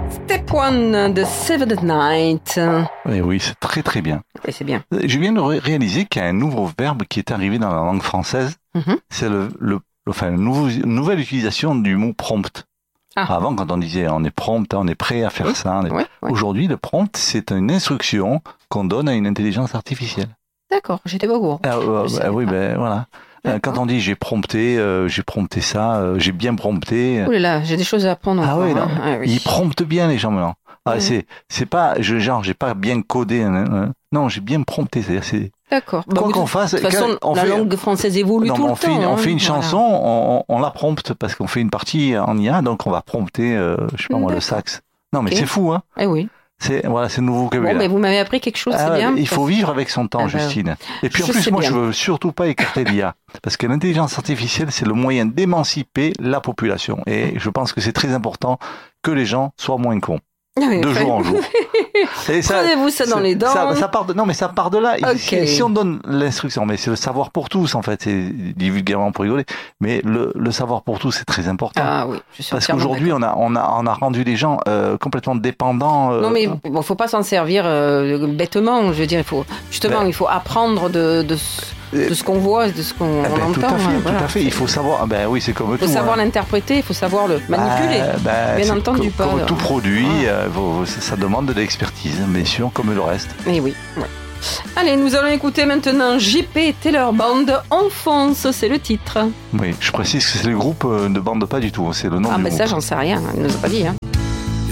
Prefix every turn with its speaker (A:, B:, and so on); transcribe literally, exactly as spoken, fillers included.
A: Step One de Seventh Night.
B: Oui, oui, c'est très très bien.
A: Et c'est bien.
B: Je viens de ré- réaliser qu'il y a un nouveau verbe qui est arrivé dans la langue française. Mm-hmm. C'est le, le, enfin, une nouveau, nouvelle utilisation du mot prompt. Ah. Avant, quand on disait on est prompt, on est prêt à faire oui. ça. Est... Oui, oui. Aujourd'hui, le prompt, c'est une instruction qu'on donne à une intelligence artificielle.
A: D'accord, j'étais pas au courant.
B: Ah, euh, bah, oui, ben voilà. D'accord. Quand on dit j'ai prompté, euh, j'ai prompté ça, euh, j'ai bien prompté.
A: Oh là là, j'ai des choses à apprendre.
B: Ah
A: encore,
B: oui,
A: hein. ah oui,
B: ils promptent bien les gens maintenant. Ah, mmh. c'est c'est pas je, genre j'ai pas bien codé, hein, non, j'ai bien prompté, c'est-à-dire c'est.
A: D'accord.
B: Quoi bah, qu'on fasse,
A: de toute façon,
B: on
A: la
B: fait,
A: langue française évolue
B: non,
A: tout
B: on
A: le
B: fait
A: temps.
B: Une,
A: hein,
B: on fait une
A: voilà.
B: chanson, on, on la prompte parce qu'on fait une partie en I A, donc on va prompter, euh, je sais pas moi, le sax. Non, mais okay. c'est fou, hein.
A: Eh oui.
B: C'est voilà, c'est nouveau vocabulaire.
A: Bon, mais vous m'avez appris quelque chose,
B: ah,
A: c'est bien.
B: Il faut
A: parce...
B: vivre avec son temps, ah, Justine. Et puis en plus, moi,
A: bien.
B: je veux surtout pas écarter l'I A, parce que l'intelligence artificielle, c'est le moyen d'émanciper la population. Et je pense que c'est très important que les gens soient moins cons. Oui, de jour en jour.
A: Et ça, prenez-vous ça dans les dents.
B: Ça, ça part de, non, mais ça part de là.
A: Okay.
B: Si, si on donne l'instruction, mais c'est le savoir pour tous, en fait, c'est divulgairement pour rigoler. Mais le, le savoir pour tous, c'est très important.
A: Ah oui, je suis
B: Parce qu'aujourd'hui, on a, on a, on a rendu les gens euh, complètement dépendants. Euh,
A: non, mais bon, faut pas s'en servir euh, bêtement. Je veux dire, il faut justement, ben, il faut apprendre de. de de ce qu'on voit, de ce qu'on
B: eh ben,
A: entend.
B: Tout à fait,
A: hein,
B: tout
A: voilà.
B: à fait. Il faut savoir, ben oui, c'est comme tout.
A: Il faut savoir hein. l'interpréter, il faut savoir le manipuler.
B: Ben, ben,
A: bien entendu
B: co-
A: pas.
B: Comme
A: alors.
B: tout produit, ouais. euh, ça demande de l'expertise, bien sûr, comme le reste.
A: Et oui. Ouais. Allez, nous allons écouter maintenant J P Taylor Band. Enfonce, c'est le titre.
B: Oui, je précise que c'est le groupe ne bande pas du tout, c'est le nom
A: ah,
B: du
A: ben
B: groupe.
A: Ah, mais ça, j'en sais rien, il ne nous a pas dit. Hein.